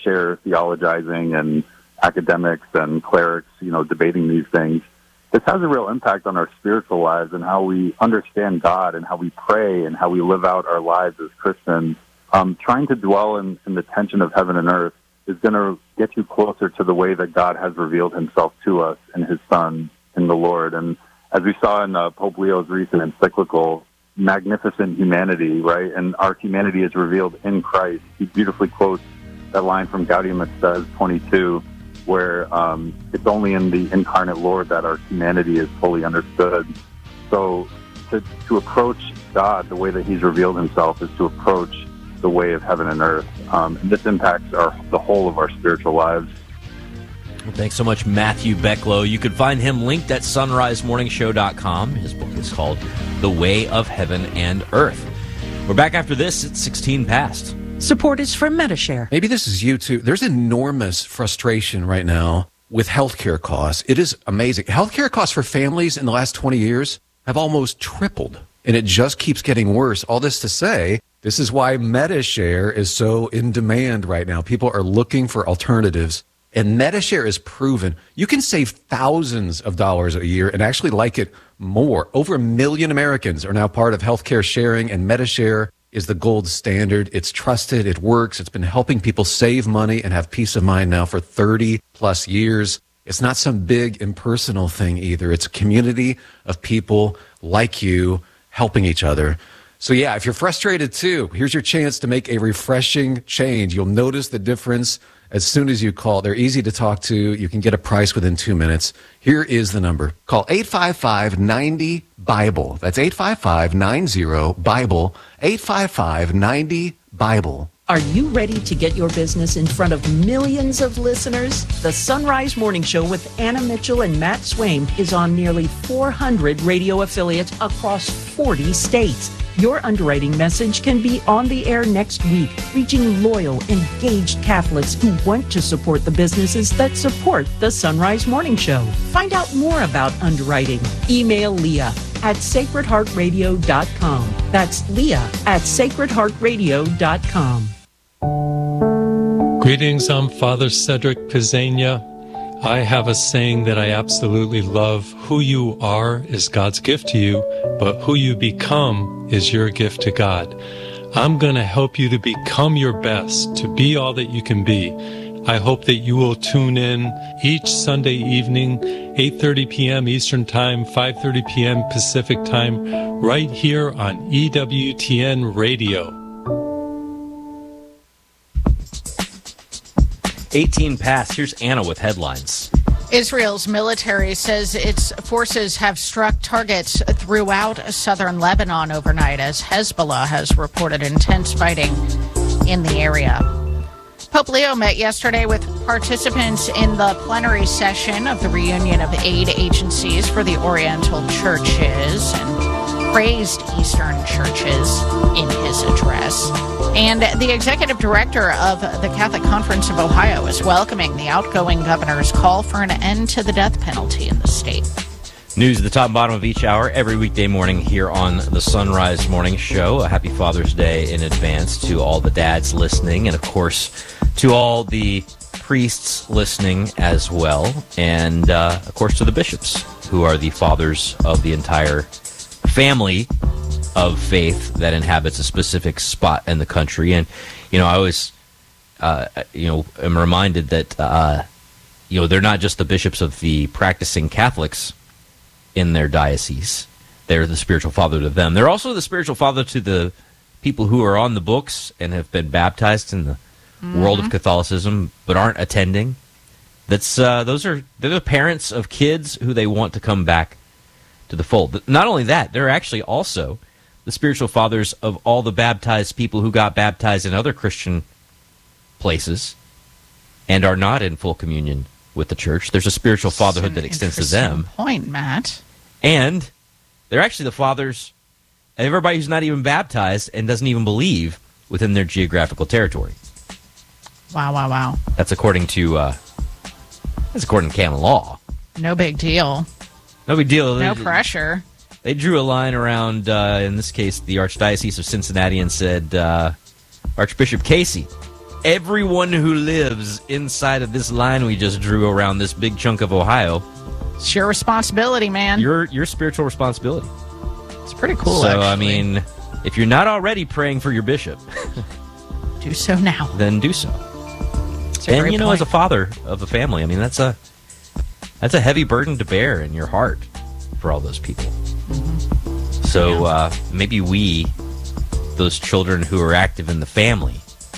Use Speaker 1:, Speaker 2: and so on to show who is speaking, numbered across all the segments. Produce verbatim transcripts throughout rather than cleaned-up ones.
Speaker 1: chair theologizing and academics and clerics, you know, debating these things. This has a real impact on our spiritual lives and how we understand God and how we pray and how we live out our lives as Christians. Um, trying to dwell in, in the tension of heaven and earth is going to get you closer to the way that God has revealed himself to us in his Son, in the Lord. And as we saw in uh, Pope Leo's recent encyclical, Magnificent Humanity, right? And our humanity is revealed in Christ. He beautifully quotes that line from Gaudium et Spes twenty-two, where um, it's only in the incarnate Lord that our humanity is fully understood. So to, to approach God the way that he's revealed himself is to approach the way of heaven and earth. Um, and this impacts our, the whole of our spiritual lives.
Speaker 2: Well, thanks so much, Matthew Becklow. You can find him linked at sunrise morning show dot com. His book is called The Way of Heaven and Earth. We're back after this. It's sixteen past.
Speaker 3: Support is from Medi-Share.
Speaker 4: Maybe this is you too. There's enormous frustration right now with healthcare costs. It is amazing. Healthcare costs for families in the last twenty years have almost tripled, and it just keeps getting worse. All this to say, this is why Medi-Share is so in demand right now. People are looking for alternatives, and Medi-Share is proven. You can save thousands of dollars a year and actually like it more. Over a million Americans are now part of healthcare sharing, and Medi-Share is the gold standard. It's trusted. It works. It's been helping people save money and have peace of mind now for thirty plus years. It's not some big impersonal thing either. It's a community of people like you helping each other. So yeah, if you're frustrated too, here's your chance to make a refreshing change. You'll notice the difference as soon as you call. They're easy to talk to. You can get a price within two minutes. Here is the number. Call eight five five, nine zero, BIBLE. That's eight five five, nine zero, BIBLE. eight five five, nine zero, BIBLE.
Speaker 3: Are you ready to get your business in front of millions of listeners? The Sunrise Morning Show with Anna Mitchell and Matt Swain is on nearly four hundred radio affiliates across forty states. Your underwriting message can be on the air next week, reaching loyal, engaged Catholics who want to support the businesses that support the Sunrise Morning Show. Find out more about underwriting. Email Leah at sacred heart radio dot com. That's Leah at sacred heart radio dot com.
Speaker 5: Greetings, I'm Father Cedric Pizzania. I have a saying that I absolutely love. Who you are is God's gift to you, but who you become is your gift to God. I'm going to help you to become your best, to be all that you can be. I hope that you will tune in each Sunday evening, eight thirty p.m. Eastern Time, five thirty p.m. Pacific Time, right here on E W T N Radio.
Speaker 2: eighteen past. Here's Anna with headlines.
Speaker 6: Israel's military says its forces have struck targets throughout southern Lebanon overnight as Hezbollah has reported intense fighting in the area. Pope Leo met yesterday with participants in the plenary session of the reunion of aid agencies for the Oriental churches and praised Eastern churches in his address. And the executive director of the Catholic Conference of Ohio is welcoming the outgoing governor's call for an end to the death penalty in the state.
Speaker 2: News at the top and bottom of each hour every weekday morning here on the Sunrise Morning Show. A happy Father's Day in advance to all the dads listening, and of course to all the priests listening as well, and uh, of course to the bishops, who are the fathers of the entire family of faith that inhabits a specific spot in the country. And you know, I always uh, you know am reminded that uh, you know they're not just the bishops of the practicing Catholics in their diocese. They're the spiritual father to them. They're also the spiritual father to the people who are on the books and have been baptized in the mm-hmm. world of Catholicism but aren't attending. That's uh, those are they're the parents of kids who they want to come back to the fold. Not only that, they're actually also the spiritual fathers of all the baptized people who got baptized in other Christian places and are not in full communion with the church. There's a spiritual fatherhood that extends to them.
Speaker 6: Point, Matt.
Speaker 2: And they're actually the fathers of everybody who's not even baptized and doesn't even believe within their geographical territory.
Speaker 6: Wow, wow, wow.
Speaker 2: That's according to uh, that's according to canon law.
Speaker 6: No big deal.
Speaker 2: No big deal.
Speaker 6: No
Speaker 2: they,
Speaker 6: pressure.
Speaker 2: They drew a line around, uh, in this case, the Archdiocese of Cincinnati and said, uh, Archbishop Casey everyone who lives inside of this line we just drew around this big chunk of Ohio.
Speaker 6: It's your responsibility, man.
Speaker 2: Your your spiritual responsibility.
Speaker 6: It's pretty cool,
Speaker 2: So,
Speaker 6: actually.
Speaker 2: I mean, if you're not already praying for your bishop,
Speaker 6: do so now.
Speaker 2: then do so.
Speaker 6: It's a
Speaker 2: And,
Speaker 6: great
Speaker 2: you know,
Speaker 6: point.
Speaker 2: as a father of a family, I mean, that's a that's a heavy burden to bear in your heart for all those people. Mm-hmm. So
Speaker 6: Yeah.
Speaker 2: uh, maybe we, those children who are active in the family,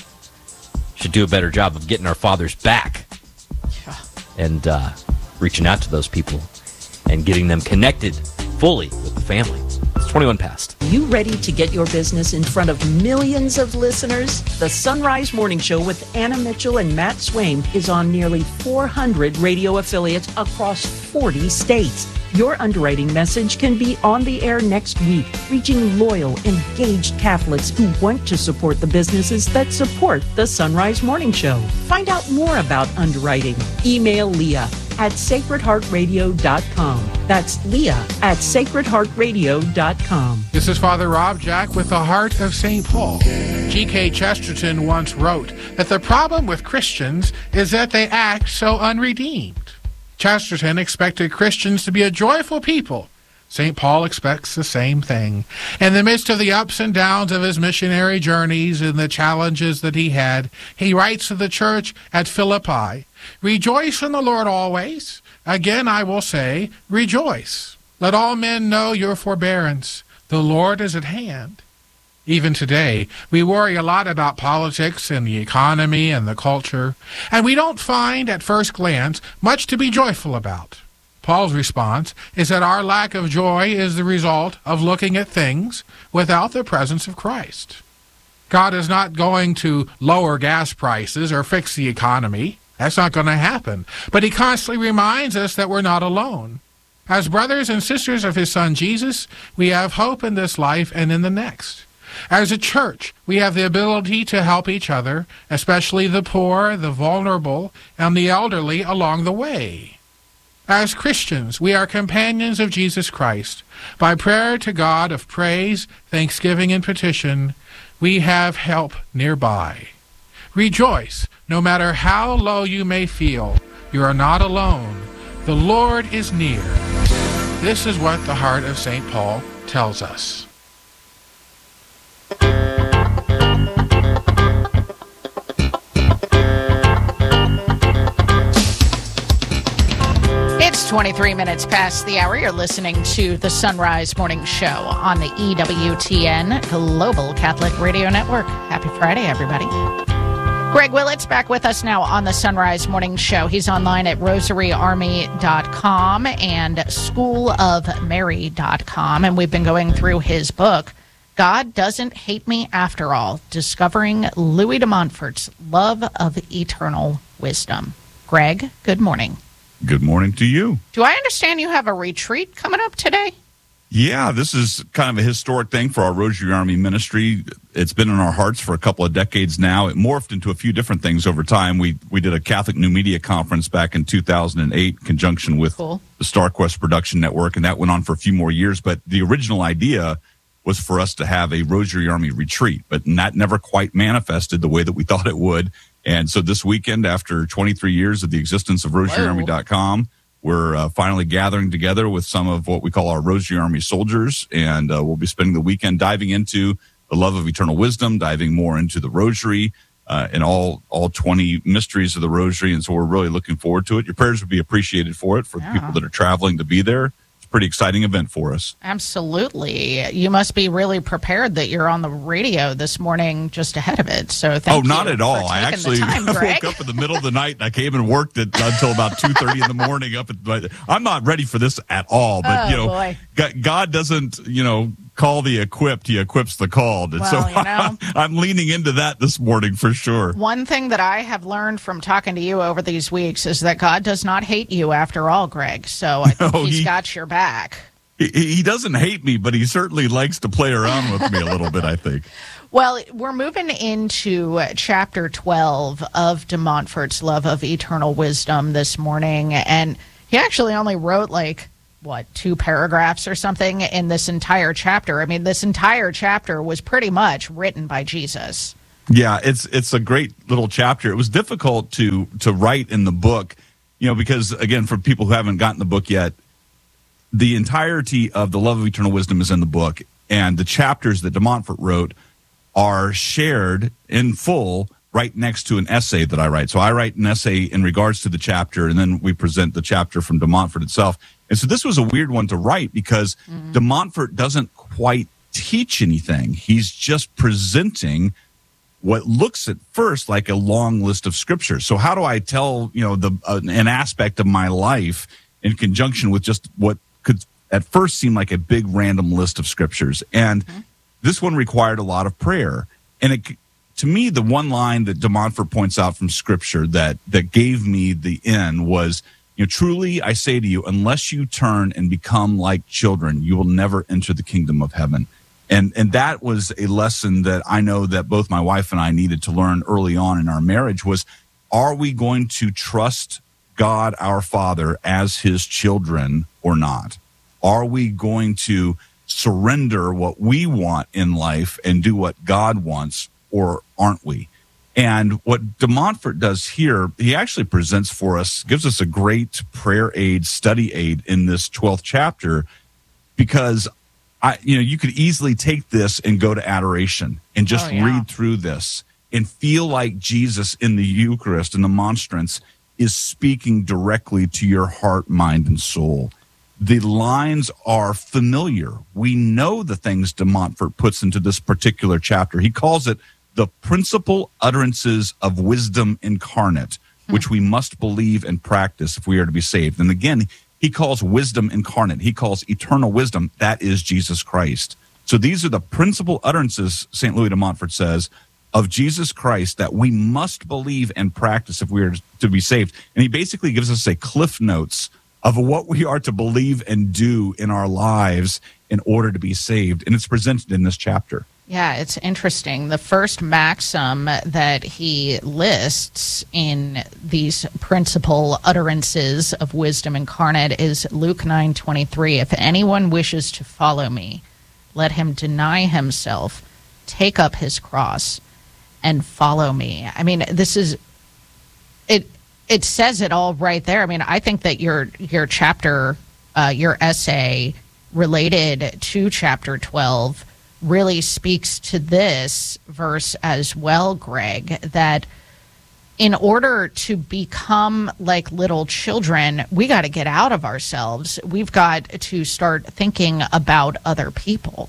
Speaker 2: should do a better job of getting our fathers back
Speaker 6: Yeah.
Speaker 2: and uh, reaching out to those people and getting them connected fully with the family. It's twenty-one past.
Speaker 3: You ready to get your business in front of millions of listeners? The Sunrise Morning Show with Anna Mitchell and Matt Swaim is on nearly four hundred radio affiliates across forty states. Your underwriting message can be on the air next week, reaching loyal, engaged Catholics who want to support the businesses that support the Sunrise Morning Show. Find out more about underwriting. Email Leah at sacred heart radio dot com. That's Leah at sacred heart radio dot com.
Speaker 7: This is Father Rob Jack with the Heart of Saint Paul. G K Chesterton once wrote that the problem with Christians is that they act so unredeemed. Chesterton expected Christians to be a joyful people. Saint Paul expects the same thing. In the midst of the ups and downs of his missionary journeys and the challenges that he had, he writes to the church at Philippi, "Rejoice in the Lord always. Again I will say, rejoice. Let all men know your forbearance. The Lord is at hand." Even today, we worry a lot about politics and the economy and the culture, and we don't find, at first glance, much to be joyful about. Paul's response is that our lack of joy is the result of looking at things without the presence of Christ. God is not going to lower gas prices or fix the economy. That's not going to happen. But he constantly reminds us that we're not alone. As brothers and sisters of his Son Jesus, we have hope in this life and in the next. As a church, we have the ability to help each other, especially the poor, the vulnerable, and the elderly along the way. As Christians, we are companions of Jesus Christ. By prayer to God of praise, thanksgiving, and petition, we have help nearby. Rejoice, no matter how low you may feel. You are not alone. The Lord is near. This is what the Heart of Saint Paul tells us.
Speaker 6: It's twenty-three minutes past the hour. You're listening to the Sunrise Morning Show on the E W T N Global Catholic Radio Network. Happy Friday, everybody. Greg Willett's back with us now on the Sunrise Morning Show. He's online at rosary army dot com and school of mary dot com, and we've been going through his book, God Doesn't Hate Me After All, Discovering Louis de Montfort's Love of Eternal Wisdom. Greg, good morning.
Speaker 8: Good morning to you.
Speaker 6: Do I understand you have a retreat coming up today?
Speaker 8: Yeah, this is kind of a historic thing for our Rosary Army ministry. It's been in our hearts for a couple of decades now. It morphed into a few different things over time. We we did a Catholic New Media Conference back in two thousand eight in conjunction with
Speaker 6: Cool.
Speaker 8: the StarQuest Production Network, and that went on for a few more years. But the original idea was for us to have a Rosary Army retreat, but that never quite manifested the way that we thought it would. And so this weekend, after twenty-three years of the existence of rosary army dot com, we're uh, finally gathering together with some of what we call our Rosary Army soldiers, and uh, we'll be spending the weekend diving into the love of eternal wisdom, diving more into the Rosary uh, and all all twenty mysteries of the Rosary. And so we're really looking forward to it. Your prayers would be appreciated for it, for
Speaker 6: Yeah.
Speaker 8: the people that are traveling to be there. It's a pretty exciting event for us.
Speaker 6: Absolutely. You must be really prepared that you're on the radio this morning just ahead of it. So thank
Speaker 8: Oh,
Speaker 6: you
Speaker 8: not at
Speaker 6: for
Speaker 8: all. I
Speaker 6: taking
Speaker 8: actually
Speaker 6: the time, Greg.
Speaker 8: woke up in the middle of the night and I came and worked it until about two thirty in the morning. Up at, but I'm not ready for this at all. But,
Speaker 6: Oh,
Speaker 8: you know,
Speaker 6: boy.
Speaker 8: God, God doesn't, you know, call the equipped, he equips the called. And
Speaker 6: Well,
Speaker 8: so
Speaker 6: you know.
Speaker 8: I'm leaning into that this morning for sure.
Speaker 6: One thing that I have learned from talking to you over these weeks is that God does not hate you after all, Greg. So I think
Speaker 8: No,
Speaker 6: he's
Speaker 8: he-
Speaker 6: got your back.
Speaker 8: He, he doesn't hate me, but he certainly likes to play around with me a little bit, I think.
Speaker 6: Well, we're moving into chapter twelve of de Montfort's Love of Eternal Wisdom this morning. And he actually only wrote like, what, two paragraphs or something in this entire chapter. I mean, this entire chapter was pretty much written by Jesus.
Speaker 8: Yeah, it's it's a great little chapter. It was difficult to to write in the book, you know, because, again, for people who haven't gotten the book yet, the entirety of The Love of Eternal Wisdom is in the book, and the chapters that De Montfort wrote are shared in full right next to an essay that I write. So I write an essay in regards to the chapter, and then we present the chapter from De Montfort itself. And so this was a weird one to write because mm-hmm. De Montfort doesn't quite teach anything. He's just presenting what looks at first like a long list of scriptures. So how do I tell, you know, the uh, an aspect of my life in conjunction with just what could at first seem like a big random list of scriptures? And mm-hmm. this one required a lot of prayer. And it, to me, the one line that De Montfort points out from scripture that that gave me the in was, you know, truly I say to you, unless you turn and become like children, you will never enter the kingdom of heaven. And and that was a lesson that I know that both my wife and I needed to learn early on in our marriage was, are we going to trust God, our Father, as his children or not? Are we going to surrender what we want in life and do what God wants, or aren't we? And what De Montfort does here, he actually presents for us, gives us a great prayer aid, study aid in this twelfth chapter, because I, you know, you could easily take this and go to adoration and just oh, yeah. read through this and feel like Jesus in the Eucharist and the monstrance is speaking directly to your heart, mind, and soul. The lines are familiar. We know the things De Montfort puts into this particular chapter. He calls it the principal utterances of wisdom incarnate, hmm. which we must believe and practice if we are to be saved. And again, he calls wisdom incarnate. He calls eternal wisdom. That is Jesus Christ. So these are the principal utterances, Saint Louis de Montfort says, of Jesus Christ that we must believe and practice if we are to be saved. And he basically gives us a cliff notes of what we are to believe and do in our lives in order to be saved. And it's presented in this chapter.
Speaker 6: Yeah, it's interesting. The first maxim that he lists in these principal utterances of wisdom incarnate is Luke nine twenty-three. If anyone wishes to follow me, let him deny himself, take up his cross, and follow me. I mean, this is it. It says it all right there. I mean, I think that your your chapter, uh, your essay related to chapter twelve really speaks to this verse as well, Greg, that in order to become like little children, we got to get out of ourselves. We've got to start thinking about other people.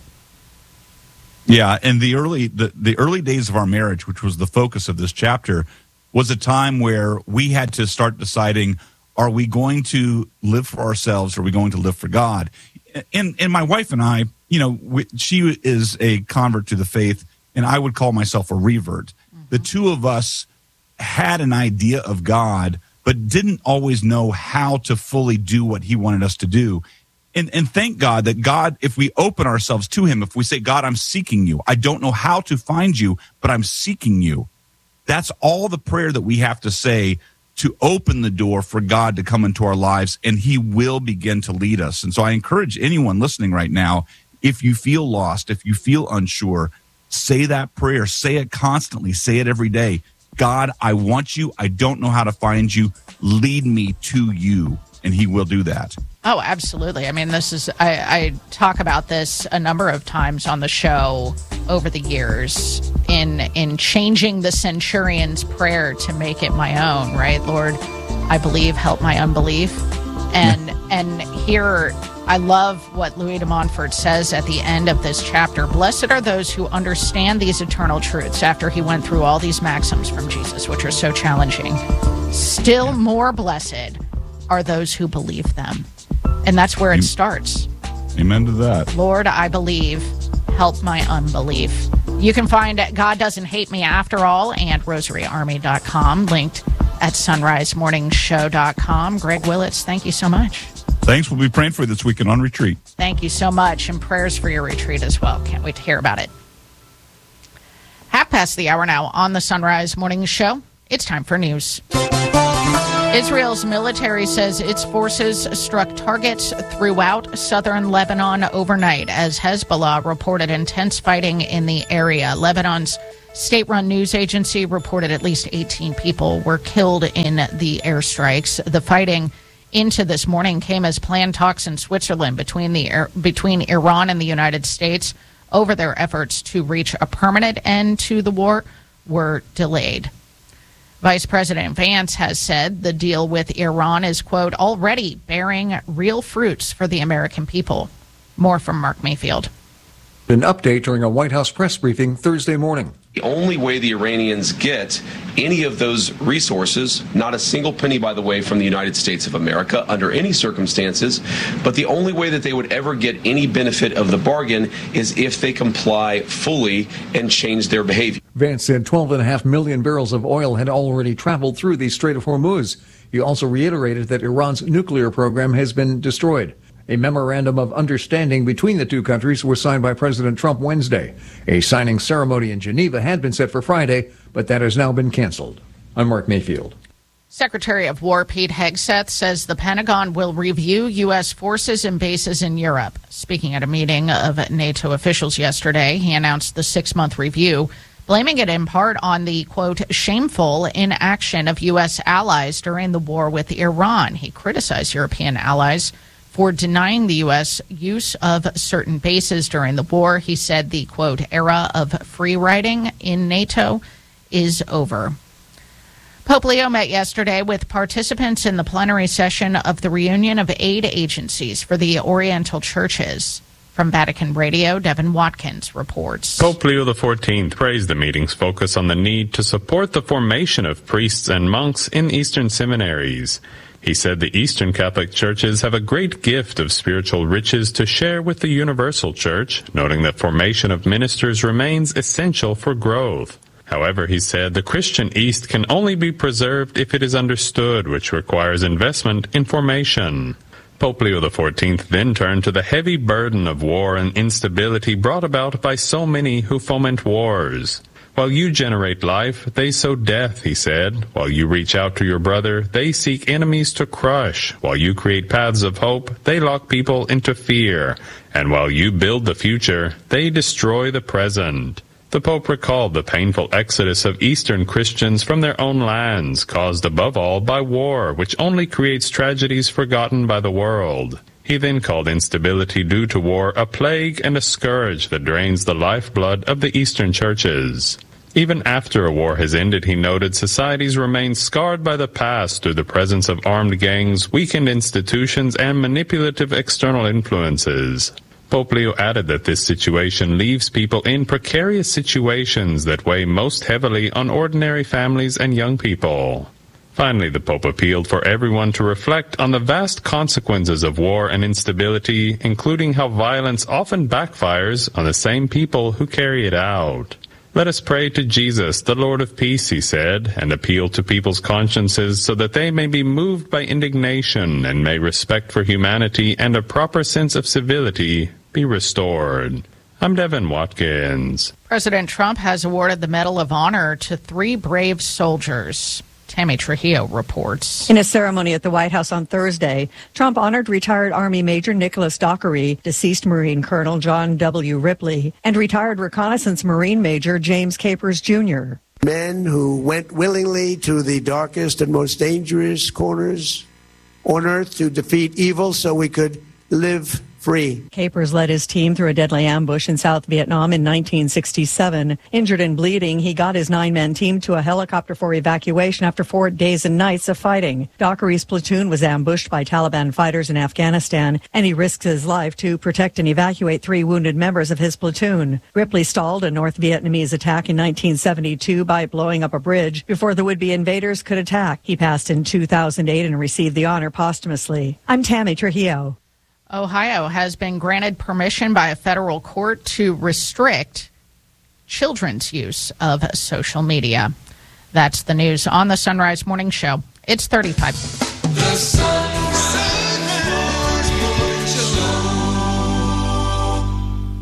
Speaker 8: Yeah, and the early the, the early days of our marriage, which was the focus of this chapter, was a time where we had to start deciding, are we going to live for ourselves or are we going to live for God? And and my wife and I, you know, we, she is a convert to the faith, and I would call myself a revert. Mm-hmm. The two of us had an idea of God, but didn't always know how to fully do what he wanted us to do. And and thank God that God, if we open ourselves to him, if we say, God, I'm seeking you. I don't know how to find you, but I'm seeking you. That's all the prayer that we have to say to open the door for God to come into our lives, and he will begin to lead us. And so I encourage anyone listening right now, if you feel lost, if you feel unsure, say that prayer. Say it constantly. Say it every day. God, I want you. I don't know how to find you. Lead me to you, and he will do that.
Speaker 6: Oh, absolutely. I mean, this is, I, I talk about this a number of times on the show over the years in in changing the centurion's prayer to make it my own, right? Lord, I believe, help my unbelief. And yeah. and here, I love what Louis de Montfort says at the end of this chapter. Blessed are those who understand these eternal truths after he went through all these maxims from Jesus, which are so challenging. Still more blessed are those who believe them. And that's where it starts.
Speaker 8: Amen to that.
Speaker 6: Lord, I believe. Help my unbelief. You can find God Doesn't Hate Me After All and rosary army dot com, linked at sunrise morning show dot com. Greg Willits, thank you so much.
Speaker 8: Thanks. We'll be praying for you this weekend on retreat.
Speaker 6: Thank you so much, and prayers for your retreat as well. Can't wait to hear about it. Half past the hour now on the Sunrise Morning Show. It's time for news. Israel's military says its forces struck targets throughout southern Lebanon overnight as Hezbollah reported intense fighting in the area. Lebanon's State-run news agency reported at least eighteen people were killed in the airstrikes. The fighting into this morning came as planned talks in Switzerland between the between Iran and the United States over their efforts to reach a permanent end to the war were delayed. Vice President Vance has said the deal with Iran is, quote, already bearing real fruits for the American people. More from Mark Mayfield.
Speaker 9: An update during a White House press briefing Thursday morning.
Speaker 10: The only way the Iranians get any of those resources, not a single penny, by the way, from the United States of America under any circumstances, but the only way that they would ever get any benefit of the bargain is if they comply fully and change their behavior.
Speaker 9: Vance said twelve point five million barrels of oil had already traveled through the Strait of Hormuz. He also reiterated that Iran's nuclear program has been destroyed. A memorandum of understanding between the two countries was signed by President Trump Wednesday. A signing ceremony in Geneva had been set for Friday, but that has now been canceled. I'm Mark Mayfield.
Speaker 6: Secretary of War Pete Hegseth says the Pentagon will review U S forces and bases in Europe. Speaking at a meeting of NATO officials yesterday, he announced the six-month review, blaming it in part on the, quote, shameful inaction of U S allies during the war with Iran. He criticized European allies for denying the U S use of certain bases during the war. He said the, quote, era of free riding in NATO is over. Pope Leo met yesterday with participants in the plenary session of the reunion of aid agencies for the Oriental churches. From Vatican Radio, Devin Watkins reports.
Speaker 11: Pope Leo the fourteenth praised the meeting's focus on the need to support the formation of priests and monks in Eastern seminaries. He said the Eastern Catholic churches have a great gift of spiritual riches to share with the Universal Church, noting that formation of ministers remains essential for growth. However, he said the Christian East can only be preserved if it is understood, which requires investment in formation. Pope Leo the fourteenth then turned to the heavy burden of war and instability brought about by so many who foment wars. While you generate life, they sow death, he said. While you reach out to your brother, they seek enemies to crush. While you create paths of hope, they lock people into fear. And while you build the future, they destroy the present. The Pope recalled the painful exodus of Eastern Christians from their own lands, caused above all by war, which only creates tragedies forgotten by the world. He then called instability due to war a plague and a scourge that drains the lifeblood of the Eastern churches. Even after a war has ended, he noted, societies remain scarred by the past through the presence of armed gangs, weakened institutions, and manipulative external influences. Pope Leo added that this situation leaves people in precarious situations that weigh most heavily on ordinary families and young people. Finally, the Pope appealed for everyone to reflect on the vast consequences of war and instability, including how violence often backfires on the same people who carry it out. Let us pray to Jesus, the Lord of peace, he said, and appeal to people's consciences so that they may be moved by indignation and may respect for humanity and a proper sense of civility be restored. I'm Devin Watkins.
Speaker 6: President Trump has awarded the Medal of Honor to three brave soldiers. Tammy Trujillo reports.
Speaker 12: In a ceremony at the White House on Thursday, Trump honored retired Army Major Nicholas Dockery, deceased Marine Colonel John W. Ripley, and retired Reconnaissance Marine Major James Capers, Junior
Speaker 13: Men who went willingly to the darkest and most dangerous corners on earth to defeat evil so we could live free.
Speaker 12: Capers led his team through a deadly ambush in South Vietnam in nineteen sixty-seven. Injured and bleeding, he got his nine-man team to a helicopter for evacuation after four days and nights of fighting. Dockery's platoon was ambushed by Taliban fighters in Afghanistan, and he risked his life to protect and evacuate three wounded members of his platoon. Ripley stalled a North Vietnamese attack in nineteen seventy-two by blowing up a bridge before the would-be invaders could attack. He passed in two thousand eight and received the honor posthumously. I'm Tammy Trujillo.
Speaker 6: Ohio has been granted permission by a federal court to restrict children's use of social media. That's the news on the Sunrise Morning Show. It's thirty-five. The Sunrise Morning Show.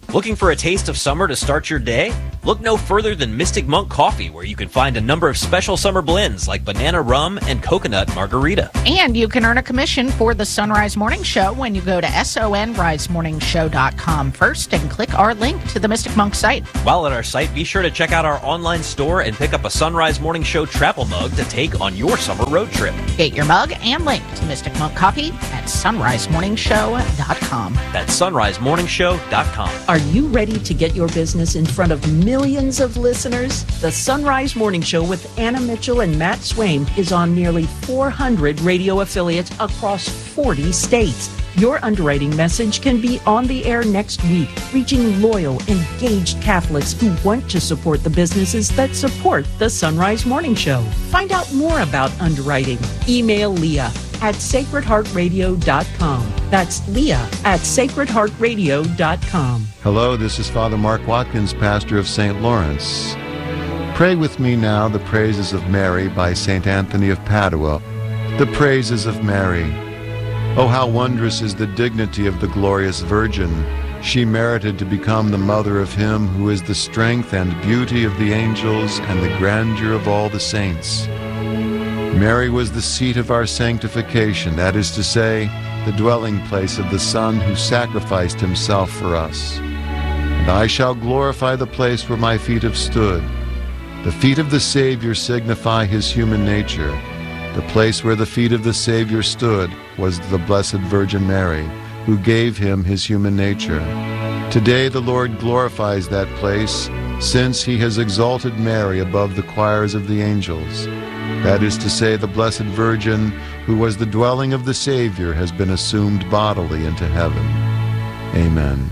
Speaker 2: Looking for a taste of summer to start your day? Look no further than Mystic Monk Coffee, where you can find a number of special summer blends like banana rum and coconut margarita.
Speaker 6: And you can earn a commission for the Sunrise Morning Show when you go to sunrise morning show dot com first and click our link to the Mystic Monk site.
Speaker 2: While at our site, be sure to check out our online store and pick up a Sunrise Morning Show travel mug to take on your summer road trip.
Speaker 6: Get your mug and link to Mystic Monk Coffee at sunrise morning show dot com.
Speaker 2: That's sunrise morning show dot com.
Speaker 3: Are you ready to get your business in front of millions of listeners? The Sunrise Morning Show with Anna Mitchell and Matt Swaim is on nearly four hundred radio affiliates across forty states. Your underwriting message can be on the air next week, reaching loyal, engaged Catholics who want to support the businesses that support the Sunrise Morning Show. Find out more about underwriting. Email Leah at sacred heart radio dot com. That's Leah at sacred heart radio dot com.
Speaker 14: Hello, this is Father Mark Watkins, pastor of Saint Lawrence. Pray with me now the praises of Mary by Saint Anthony of Padua. The praises of Mary. Oh, how wondrous is the dignity of the glorious Virgin. She merited to become the mother of him who is the strength and beauty of the angels and the grandeur of all the saints. Mary was the seat of our sanctification, that is to say, the dwelling place of the Son who sacrificed himself for us. And I shall glorify the place where my feet have stood. The feet of the Savior signify his human nature. The place where the feet of the Savior stood was the Blessed Virgin Mary, who gave him his human nature. Today the Lord glorifies that place, since he has exalted Mary above the choirs of the angels. That is to say, the Blessed Virgin, who was the dwelling of the Savior, has been assumed bodily into heaven. Amen.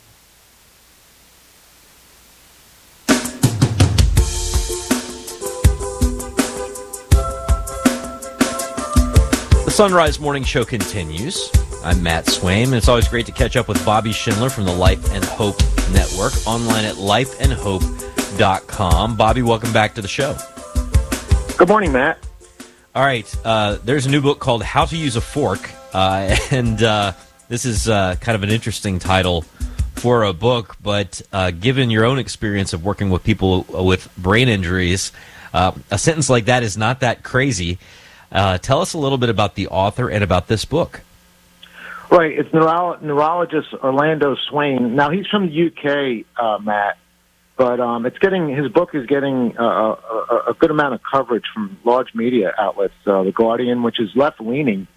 Speaker 2: The Sunrise Morning Show continues. I'm Matt Swaim, and it's always great to catch up with Bobby Schindler from the Life and Hope Network, online at life and hope dot com. Bobby, welcome back to the show.
Speaker 15: Good morning, Matt.
Speaker 2: All right, uh, there's a new book called How to Use a Fork, uh, and uh, this is uh, kind of an interesting title for a book, but uh, given your own experience of working with people with brain injuries, uh, a sentence like that is not that crazy. Uh, tell us a little bit about the author and about this book.
Speaker 15: Right, it's neuro- neurologist Orlando Swain. Now, he's from the U K, uh, Matt, but um, it's getting his book is getting uh, a, a good amount of coverage from large media outlets. Uh, the Guardian, which is left-leaning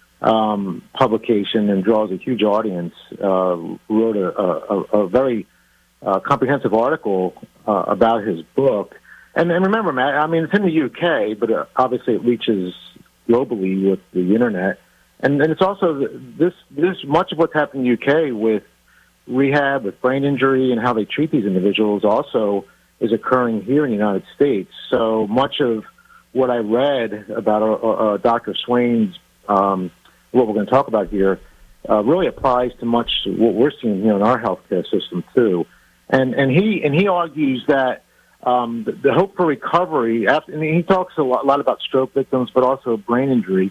Speaker 15: um, publication and draws a huge audience, uh, wrote a, a, a very uh, comprehensive article uh, about his book. And, and remember, Matt, I mean, it's in the U K, but uh, obviously it reaches globally with the internet. And, and it's also this, this much of what's happening in the U K with rehab, with brain injury, and how they treat these individuals also is occurring here in the United States. So much of what I read about uh, uh, Doctor Swain's, um, what we're going to talk about here, uh, really applies to much what we're seeing here in our healthcare system too. And and he and he argues that um, the, the hope for recovery, after, and he talks a lot, a lot about stroke victims, but also brain injury.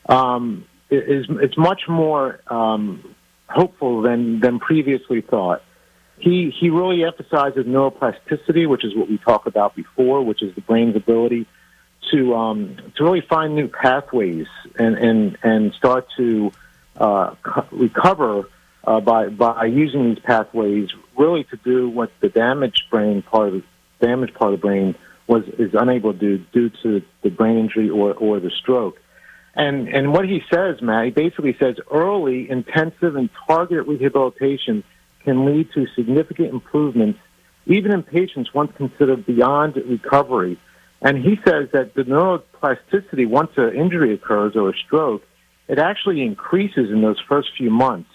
Speaker 15: Um, is it's much more um, hopeful than than previously thought. He he really emphasizes neuroplasticity, which is what we talked about before, which is the brain's ability to um, to really find new pathways and and and start to uh, co- recover uh, by by using these pathways, really to do what the damaged brain part of the damaged part of the brain was is unable to do due to the brain injury or or the stroke. And and what he says, Matt, he basically says early, intensive, and targeted rehabilitation can lead to significant improvements, even in patients once considered beyond recovery. And he says that the neuroplasticity, once an injury occurs or a stroke, it actually increases in those first few months.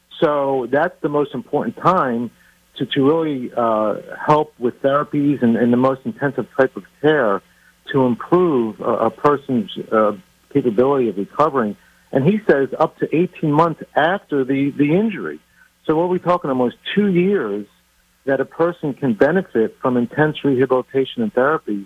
Speaker 15: So that's the most important time to, to really uh, help with therapies and, and the most intensive type of care to improve a, a person's uh, capability of recovering. And he says up to eighteen months after the, the injury. So what are we talking, almost two years that a person can benefit from intense rehabilitation and therapy.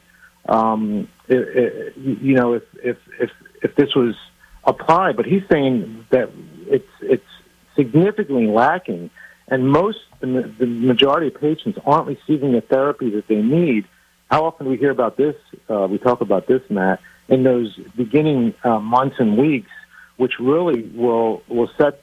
Speaker 15: Um, it, it, you know, if, if, if, if this was applied, but he's saying that it's, it's significantly lacking. and most, the, the majority of patients aren't receiving the therapy that they need. How often do we hear about this? Uh, we talk about this, Matt, in those beginning uh, months and weeks, which really will will set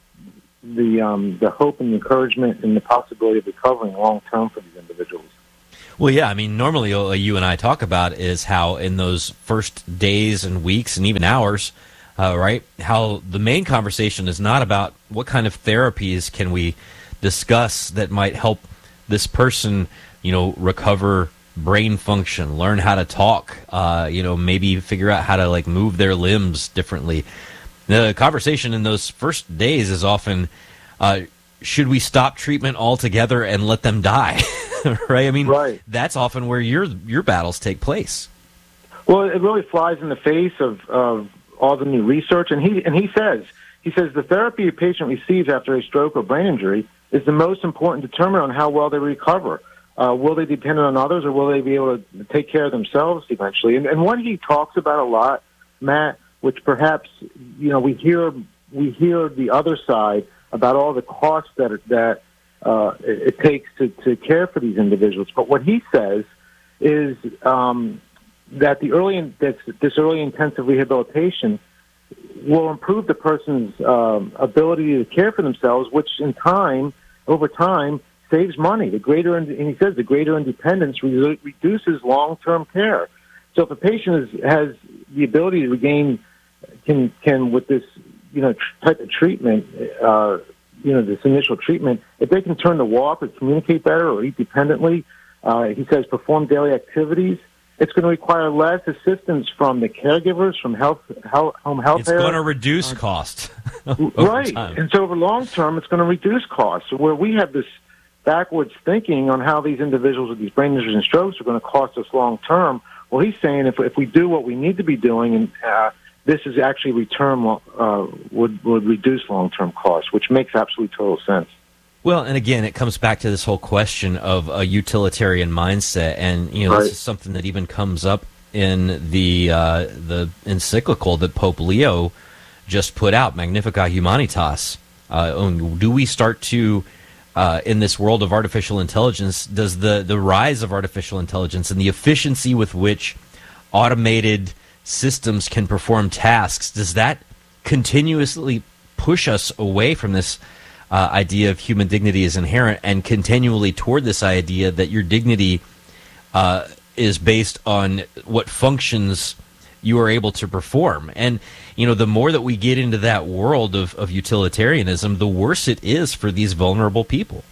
Speaker 15: the um, the hope and encouragement and the possibility of recovering long term for these individuals.
Speaker 2: Well, yeah, I mean, normally uh, you and I talk about is how in those first days and weeks and even hours, uh, right, how the main conversation is not about what kind of therapies can we discuss that might help this person, you know, recover brain function, learn how to talk, uh, you know, maybe figure out how to, like, move their limbs differently. The conversation in those first days is often, uh, should we stop treatment altogether and let them die? Right? I mean, right. That's often where your your battles take place.
Speaker 15: Well, it really flies in the face of, of all the new research, and he and he says he says the therapy a patient receives after a stroke or brain injury is the most important determinant on how well they recover. Uh, will they depend on others, or will they be able to take care of themselves eventually? And, and what he talks about a lot, Matt, which perhaps you know we hear we hear the other side about all the costs that that uh, it, it takes to, to care for these individuals. But what he says is um, that the early this, this early intensive rehabilitation will improve the person's um, ability to care for themselves, which in time, over time, saves money. The greater, and he says, the greater independence re- reduces long-term care. So if a patient is, has the ability to regain, can can with this, you know, tr- type of treatment, uh, you know, this initial treatment, if they can turn to walk or communicate better or eat dependently, uh, he says, perform daily activities, it's going to require less assistance from the caregivers, from health, health home health.
Speaker 2: It's going to reduce uh, cost.
Speaker 15: Right,
Speaker 2: time.
Speaker 15: And so over long term, it's going to reduce costs. So where we have this backwards thinking on how these individuals with these brain injuries and strokes are going to cost us long term. Well, he's saying if if we do what we need to be doing, and uh, this is actually return uh, would would reduce long term costs, which makes absolutely total sense.
Speaker 2: Well, and again, it comes back to this whole question of a utilitarian mindset, and you know, right. This is something that even comes up in the uh, the encyclical that Pope Leo just put out, Magnificat Humanitas. Uh, do we start to Uh, in this world of artificial intelligence, does the, the rise of artificial intelligence and the efficiency with which automated systems can perform tasks, does that continuously push us away from this uh, idea of human dignity is inherent and continually toward this idea that your dignity uh, is based on what functions you are able to perform? And you know, the more that we get into that world of, of utilitarianism, the worse it is for these vulnerable people.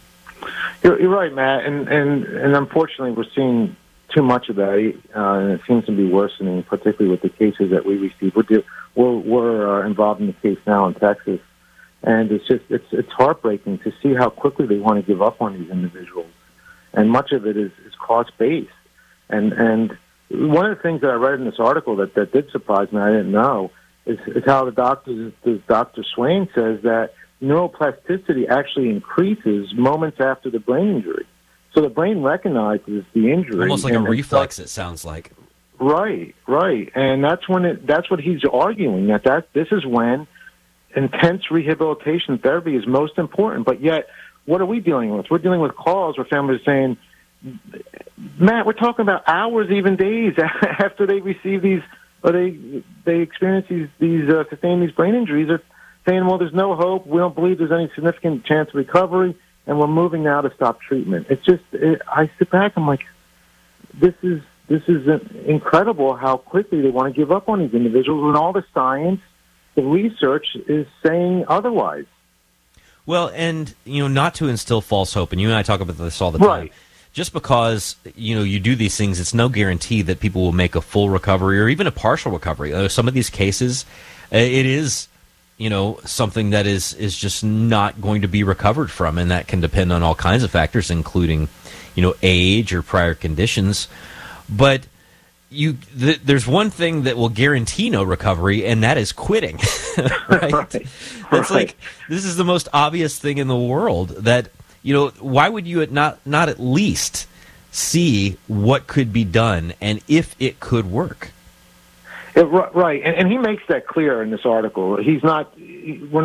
Speaker 15: You're, you're right, Matt, and, and and unfortunately, we're seeing too much of that, uh, and it seems to be worsening, particularly with the cases that we receive. We're do, we're, we're uh, involved in the case now in Texas, and it's just it's it's heartbreaking to see how quickly they want to give up on these individuals, and much of it is, is cost based, and and. One of the things that I read in this article that, that did surprise me, I didn't know, is, is how the doctor, Doctor Swain says that neuroplasticity actually increases moments after the brain injury. So the brain recognizes the injury.
Speaker 2: Almost like a reflex, starts, it sounds like.
Speaker 15: Right, right. And that's when it, that's what he's arguing, that, that this is when intense rehabilitation therapy is most important. But yet, what are we dealing with? We're dealing with calls where families are saying, Matt, we're talking about hours, even days after they receive these, or they they experience these these uh, sustain these brain injuries. They're saying, "Well, there's no hope. We don't believe there's any significant chance of recovery, and we're moving now to stop treatment." It's just, it, I sit back, I'm like, this is this is incredible how quickly they want to give up on these individuals when all the science, the research is saying otherwise.
Speaker 2: Well, and you know, not to instill false hope, and you and I talk about this all the time.
Speaker 15: Right.
Speaker 2: Just because, you know, you do these things, it's no guarantee that people will make a full recovery or even a partial recovery. Uh, some of these cases, uh, it is, you know, something that is, is just not going to be recovered from, and that can depend on all kinds of factors, including, you know, age or prior conditions. But you, th- there's one thing that will guarantee no recovery, and that is quitting. Right?
Speaker 15: Right.
Speaker 2: It's like, this is the most obvious thing in the world that, you know, why would you not not at least see what could be done and if it could work?
Speaker 15: It, right, and, and he makes that clear in this article. He's not. We're not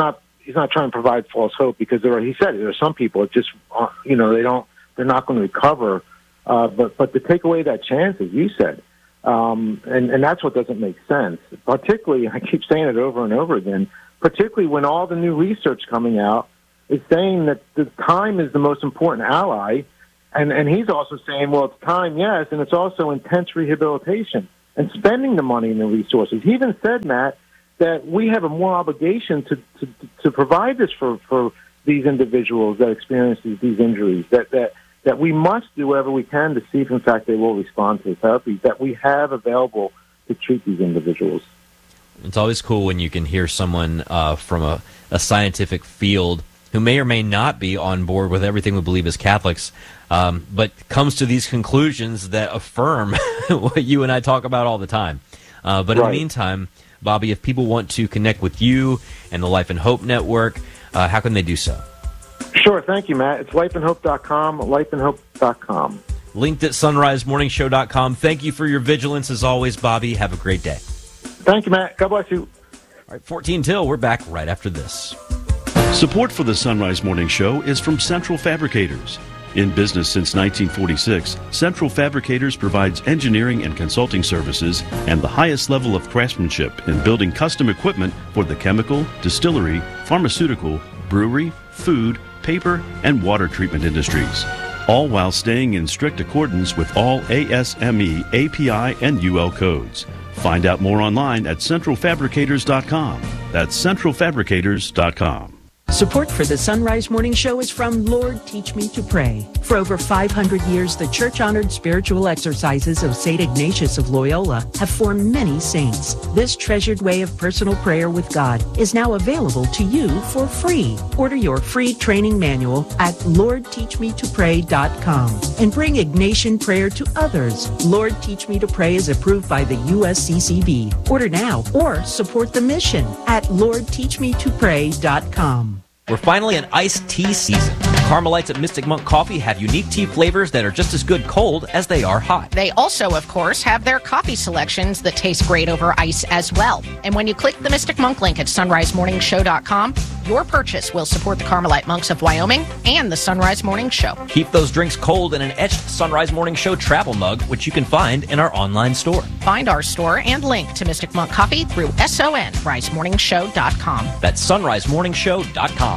Speaker 15: he's not trying to provide false hope, because there are, he said there are some people that just uh, you know they don't they're not going to recover. Uh, but but to take away that chance, as you said, um, and and that's what doesn't make sense. Particularly, I keep saying it over and over again. Particularly when all the new research coming out is saying that the time is the most important ally, and and he's also saying, well, it's time, yes, and it's also intense rehabilitation and spending the money and the resources. He even said, Matt, that we have a more obligation to, to, to provide this for, for these individuals that experience these, these injuries, that, that, that we must do whatever we can to see if, in fact, they will respond to the therapy that we have available to treat these individuals.
Speaker 2: It's always cool when you can hear someone uh, from a, a scientific field who may or may not be on board with everything we believe as Catholics, um, but comes to these conclusions that affirm what you and I talk about all the time. Uh, but right. in the meantime, Bobby, if people want to connect with you and the Life and Hope Network, uh, how can they do so?
Speaker 15: Sure, thank you, Matt. It's life and hope dot com, life and hope dot com.
Speaker 2: Linked at sunrise morning show dot com. Thank you for your vigilance as always, Bobby. Have a great day.
Speaker 15: Thank you, Matt. God bless you.
Speaker 2: All right, fourteen till. We're back right after this.
Speaker 16: Support for the Sunrise Morning Show is from Central Fabricators. In business since nineteen forty-six, Central Fabricators provides engineering and consulting services and the highest level of craftsmanship in building custom equipment for the chemical, distillery, pharmaceutical, brewery, food, paper, and water treatment industries, all while staying in strict accordance with all A S M E, A P I, and U L codes. Find out more online at central fabricators dot com. That's central fabricators dot com.
Speaker 3: Support for the Sunrise Morning Show is from Lord Teach Me to Pray. For over five hundred years, the church-honored spiritual exercises of Saint Ignatius of Loyola have formed many saints. This treasured way of personal prayer with God is now available to you for free. Order your free training manual at lord teach me to pray dot com and bring Ignatian prayer to others. Lord Teach Me to Pray is approved by the U S C C B. Order now or support the mission at lord teach me to pray dot com.
Speaker 2: We're finally in iced tea season. Carmelites at Mystic Monk Coffee have unique tea flavors that are just as good cold as they are hot.
Speaker 6: They also, of course, have their coffee selections that taste great over ice as well. And when you click the Mystic Monk link at sunrise morning show dot com, your purchase will support the Carmelite Monks of Wyoming and the Sunrise Morning Show.
Speaker 2: Keep those drinks cold in an etched Sunrise Morning Show travel mug, which you can find in our online store.
Speaker 6: Find our store and link to Mystic Monk Coffee through sunrise morning show dot com.
Speaker 2: That's sunrise morning show dot com.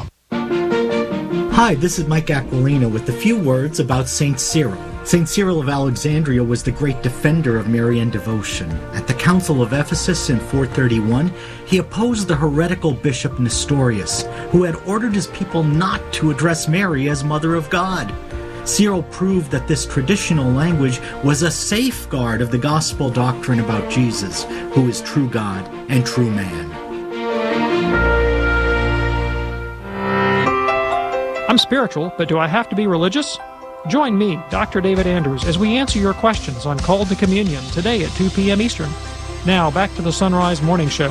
Speaker 17: Hi, this is Mike Aquilina with a few words about Saint Cyril. Saint Cyril of Alexandria was the great defender of Marian devotion. At the Council of Ephesus in four thirty-one, he opposed the heretical bishop Nestorius, who had ordered his people not to address Mary as Mother of God. Cyril proved that this traditional language was a safeguard of the gospel doctrine about Jesus, who is true God and true man.
Speaker 18: I'm spiritual, but do I have to be religious? Join me, Doctor David Andrews, as we answer your questions on Call to Communion today at two p.m. Eastern. Now, back to the Sunrise Morning Show.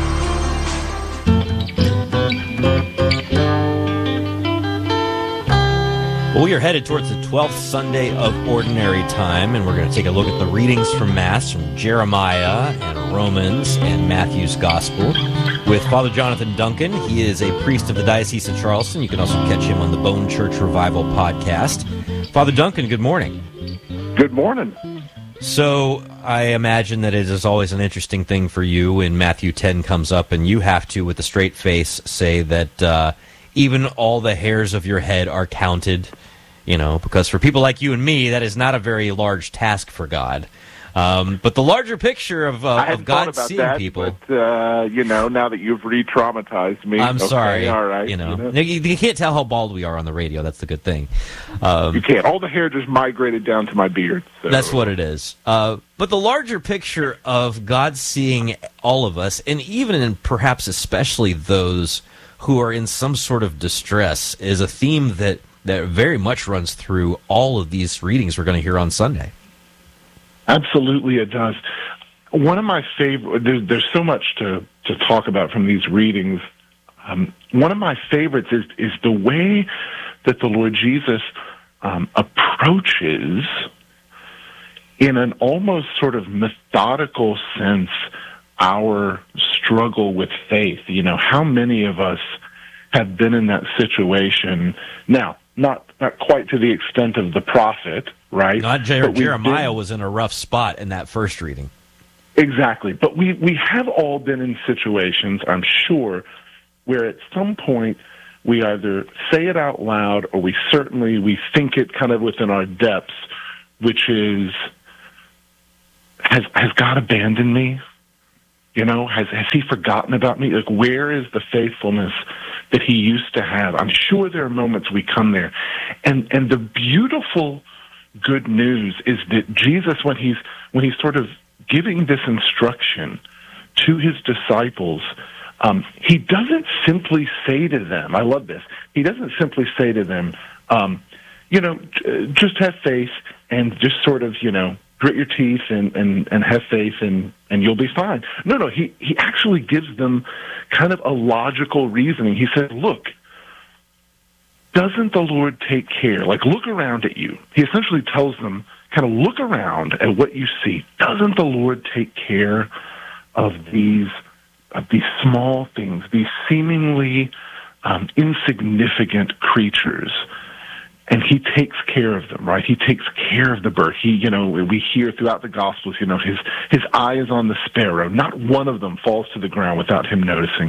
Speaker 2: Well, we are headed towards the twelfth Sunday of Ordinary Time, and we're going to take a look at the readings from Mass from Jeremiah and Romans and Matthew's Gospel with Father Jonathan Duncan. He is a priest of the Diocese of Charleston. You can also catch him on the Bone Church Revival podcast. Father Duncan, good morning.
Speaker 19: Good morning.
Speaker 2: So I imagine that it is always an interesting thing for you when Matthew ten comes up, and you have to, with a straight face, say that uh, even all the hairs of your head are counted, you know, because for people like you and me, that is not a very large task for God. Um, but the larger picture of, uh, of God seeing
Speaker 19: that,
Speaker 2: people.
Speaker 19: But, uh, you know, now that you've re-traumatized me.
Speaker 2: I'm
Speaker 19: okay,
Speaker 2: sorry.
Speaker 19: All right.
Speaker 2: You know,
Speaker 19: you know.
Speaker 2: You, you can't tell how bald we are on the radio. That's the good thing. Um,
Speaker 19: you can't. All the hair just migrated down to my beard. So.
Speaker 2: That's what it is. Uh, but the larger picture of God seeing all of us, and even and perhaps especially those who are in some sort of distress, is a theme that, that very much runs through all of these readings we're going to hear on Sunday.
Speaker 19: Absolutely, it does. One of my favorite, there's, there's so much to, to talk about from these readings. Um, one of my favorites is, is the way that the Lord Jesus um, approaches, in an almost sort of methodical sense, our struggle with faith. You know, how many of us have been in that situation. Now, not not quite to the extent of the prophet, right?
Speaker 2: Not Jer-
Speaker 19: But we
Speaker 2: Jeremiah
Speaker 19: did-
Speaker 2: was in a rough spot in that first reading.
Speaker 19: Exactly. But we, we have all been in situations, I'm sure, where at some point we either say it out loud or we certainly, we think it kind of within our depths, which is, has, has God abandoned me? You know, has, has he forgotten about me? Like, where is the faithfulness that he used to have? I'm sure there are moments we come there. And, and the beautiful good news is that Jesus, when he's, when he's sort of giving this instruction to his disciples, um, he doesn't simply say to them, I love this, he doesn't simply say to them, um, you know, j- just have faith and just sort of, you know, grit your teeth and, and, and have faith and, and you'll be fine. No, no, he, he actually gives them kind of a logical reasoning. He said, look, doesn't the Lord take care? Like, look around at you. He essentially tells them, kind of look around at what you see. Doesn't the Lord take care of these of these small things, these seemingly um, insignificant creatures? And he takes care of them, right? He takes care of the bird. He, you know, we hear throughout the Gospels, you know, his his eye is on the sparrow. Not one of them falls to the ground without him noticing.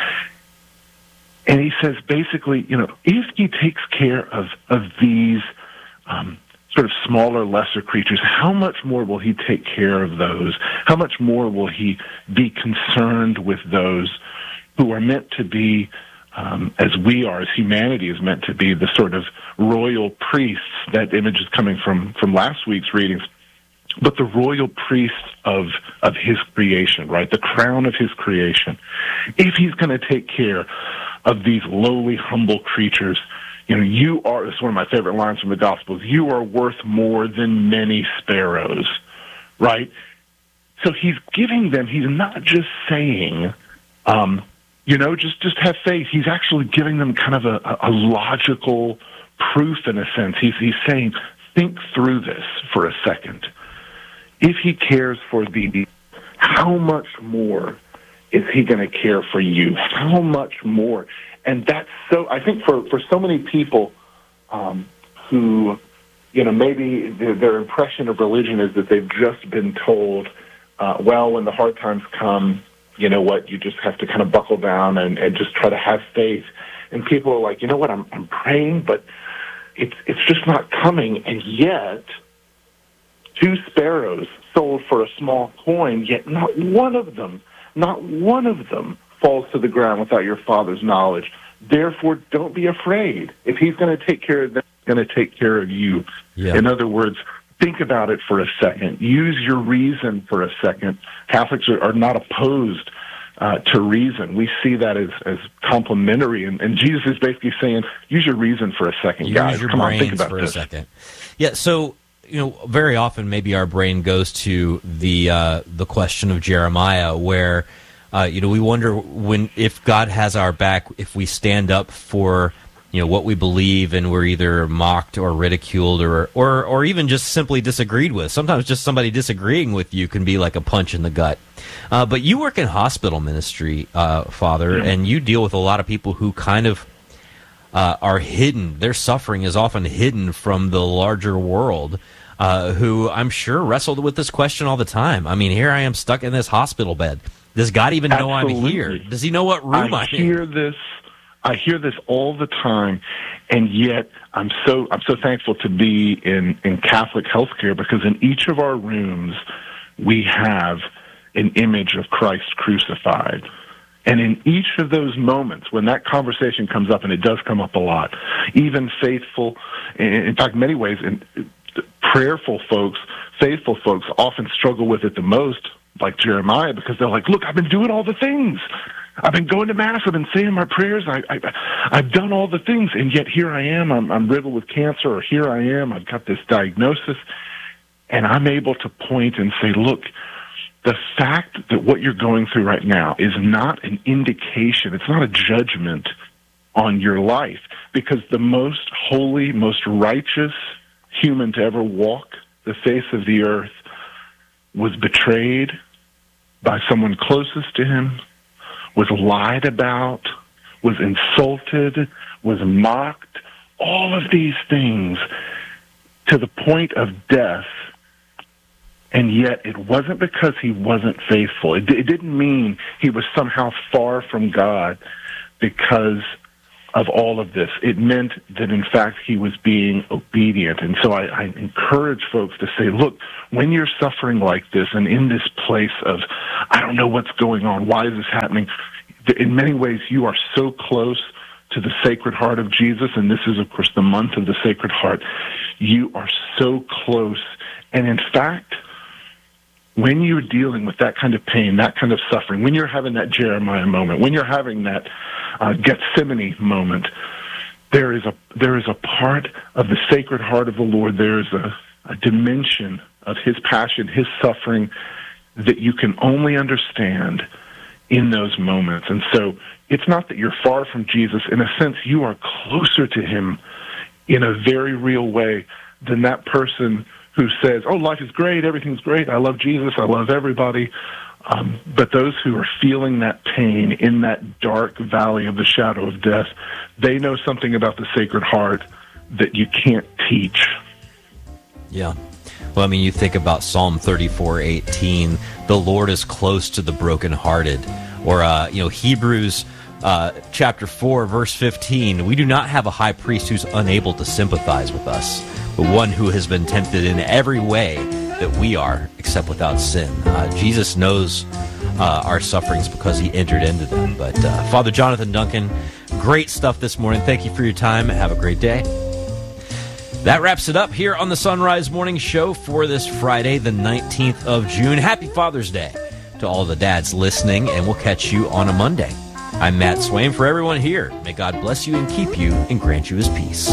Speaker 19: And he says, basically, you know, if he takes care of of these um, sort of smaller, lesser creatures, how much more will he take care of those? How much more will he be concerned with those who are meant to be, um, as we are, as humanity is meant to be, the sort of royal priests? That image is coming from, from last week's readings. But the royal priests of, of his creation, right? The crown of his creation. If he's going to take care of these lowly, humble creatures, you know, you are, this is one of my favorite lines from the Gospels, you are worth more than many sparrows, right? So he's giving them, he's not just saying, um, you know, just, just have faith. He's actually giving them kind of a, a logical proof in a sense. He's, he's saying, think through this for a second. If he cares for thee, how much more is he going to care for you? How much more? And that's so, I think for, for so many people um, who, you know, maybe their, their impression of religion is that they've just been told, uh, well, when the hard times come, you know what, you just have to kind of buckle down and, and just try to have faith. And people are like, you know what, I'm, I'm praying, but it's, it's just not coming. And yet, two sparrows sold for a small coin, yet not one of them, not one of them falls to the ground without your Father's knowledge. Therefore, don't be afraid. If he's going to take care of them, he's going to take care of you.
Speaker 2: Yeah.
Speaker 19: In other words, think about it for a second. Use your reason for a second. Catholics are, are not opposed uh, to reason. We see that as, as complementary. And, and Jesus is basically saying, use your reason for a second,
Speaker 2: Use
Speaker 19: guys.
Speaker 2: your
Speaker 19: Come on, think
Speaker 2: brains
Speaker 19: about
Speaker 2: for
Speaker 19: this.
Speaker 2: a second. Yeah, so, you know, very often maybe our brain goes to the uh, the question of Jeremiah, where uh, you know we wonder when if God has our back, if we stand up for you know what we believe, and we're either mocked or ridiculed or or or even just simply disagreed with. Sometimes just somebody disagreeing with you can be like a punch in the gut. Uh, but you work in hospital ministry, uh, Father,
Speaker 19: Yeah.
Speaker 2: and you deal with a lot of people who kind of uh, are hidden. Their suffering is often hidden from the larger world. Uh, who I'm sure wrestled with this question all the time. I mean, here I am stuck in this hospital bed. Does God even know I'm
Speaker 19: Absolutely.
Speaker 2: here? Does he know what room
Speaker 19: I
Speaker 2: I'm in?
Speaker 19: hear this. I hear this all the time, and yet I'm so I'm so thankful to be in, in Catholic healthcare, because in each of our rooms we have an image of Christ crucified. And in each of those moments, when that conversation comes up, and it does come up a lot, even faithful, in fact, in many ways, in, prayerful folks, faithful folks often struggle with it the most, like Jeremiah, because they're like, look, I've been doing all the things. I've been going to Mass. I've been saying my prayers. I, I, I've done all the things, and yet here I am. I'm, I'm riddled with cancer, or here I am. I've got this diagnosis, and I'm able to point and say, look, the fact that what you're going through right now is not an indication. It's not a judgment on your life, because the most holy, most righteous human to ever walk the face of the earth was betrayed by someone closest to him, was lied about, was insulted, was mocked, all of these things to the point of death. And yet it wasn't because he wasn't faithful. It, it didn't mean he was somehow far from God because of all of this. It meant that, in fact, he was being obedient. And so I, I encourage folks to say, look, when you're suffering like this and in this place of, I don't know what's going on, why is this happening? In many ways, you are so close to the Sacred Heart of Jesus, and this is, of course, the month of the Sacred Heart. You are so close. And in fact, when you're dealing with that kind of pain, that kind of suffering, when you're having that Jeremiah moment, when you're having that uh, Gethsemane moment, there is a there is a part of the Sacred Heart of the Lord, there is a, a dimension of his passion, his suffering, that you can only understand in those moments. And so it's not that you're far from Jesus. In a sense, you are closer to him in a very real way than that person who says, oh, life is great, everything's great, I love Jesus, I love everybody. Um, but those who are feeling that pain in that dark valley of the shadow of death, they know something about the Sacred Heart that you can't teach.
Speaker 2: Yeah. Well, I mean, you think about Psalm thirty-four eighteen, the Lord is close to the brokenhearted. Or, uh, you know, Hebrews uh, chapter four, verse fifteen, we do not have a high priest who's unable to sympathize with us, but one who has been tempted in every way that we are, except without sin. Uh, Jesus knows uh, our sufferings because he entered into them. But uh, Father Jonathan Duncan, great stuff this morning. Thank you for your time. Have a great day. That wraps it up here on the Sunrise Morning Show for this Friday, the nineteenth of June. Happy Father's Day to all the dads listening, and we'll catch you on a Monday. I'm Matt Swain. For everyone here, may God bless you and keep you and grant you his peace.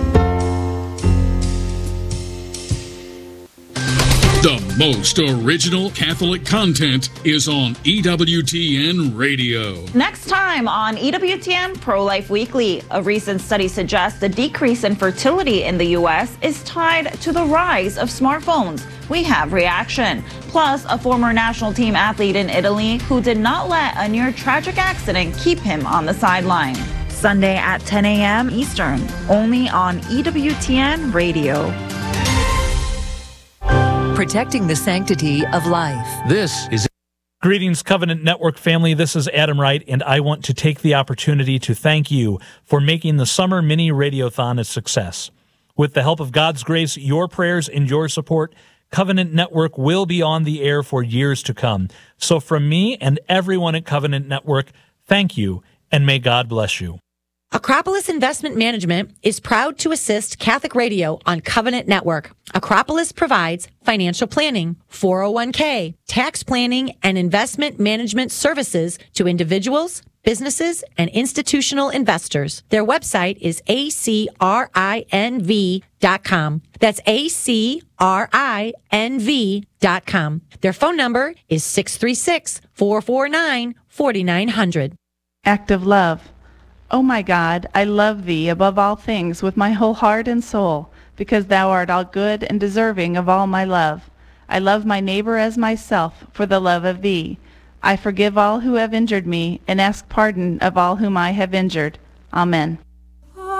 Speaker 20: The most original Catholic content is on E W T N Radio.
Speaker 21: Next time on E W T N Pro-Life Weekly, a recent study suggests the decrease in fertility in the U S is tied to the rise of smartphones. We have reaction. Plus, a former national team athlete in Italy who did not let a near tragic accident keep him on the sideline. Sunday at ten a.m. Eastern, only on E W T N Radio.
Speaker 22: Protecting the sanctity of life.
Speaker 4: This is...
Speaker 23: Greetings, Covenant Network family. This is Adam Wright, and I want to take the opportunity to thank you for making the Summer Mini Radiothon a success. With the help of God's grace, your prayers, and your support, Covenant Network will be on the air for years to come. So from me and everyone at Covenant Network, thank you, and may God bless you.
Speaker 24: Acropolis Investment Management is proud to assist Catholic Radio on Covenant Network. Acropolis provides financial planning, four oh one k, tax planning, and investment management services to individuals, businesses, and institutional investors. Their website is A C R I N V dot com. That's A C R I N V dot com. Their phone number is six three six, four four nine, four nine zero zero.
Speaker 25: Act of love. O my God, I love thee above all things with my whole heart and soul, because thou art all good and deserving of all my love. I love my neighbor as myself for the love of thee. I forgive all who have injured me, and ask pardon of all whom I have injured. Amen.